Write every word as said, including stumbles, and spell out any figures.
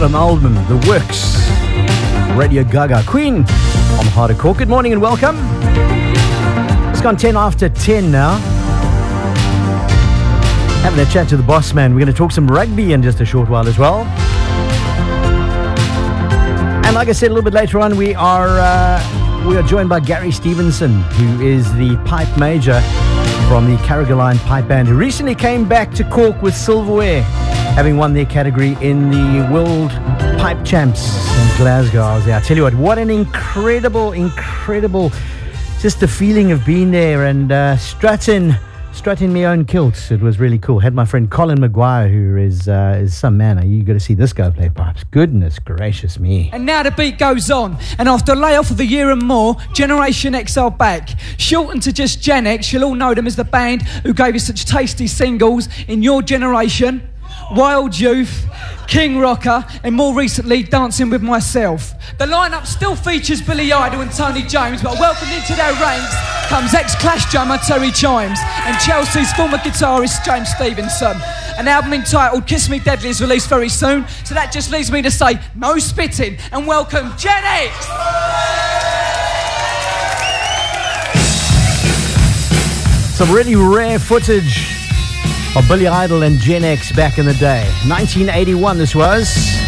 bottom album, The Works, Radio Gaga, Queen on Harder Core. Good morning and welcome. It's gone ten after ten now. Having a chat to the boss man. We're going to talk some rugby in just a short while as well. And like I said a little bit later on, we are uh, we are joined by Gary Stevenson, who is the pipe major from the Carrigaline Pipe Band, who recently came back to Cork with silverware, having won their category in the World Pipe Champs in Glasgow. I was there. I tell you what, what an incredible, incredible, just the feeling of being there and uh, strutting, strutting my own kilts. It was really cool. Had my friend Colin Maguire, who is uh, is some man. You got to see this guy play pipes. Goodness gracious me. And now the beat goes on. And after a layoff of a year and more, Generation X are back. Shortened to just Gen X, you'll all know them as the band who gave you such tasty singles in your generation. Wild Youth, King Rocker, and more recently, Dancing With Myself. The lineup still features Billy Idol and Tony James, but welcomed into their ranks comes ex-Clash drummer Terry Chimes and Chelsea's former guitarist James Stevenson. An album entitled Kiss Me Deadly is released very soon, so that just leaves me to say no spitting and welcome Gen X! Some really rare footage of Billy Idol and Gen X back in the day. nineteen eighty-one this was.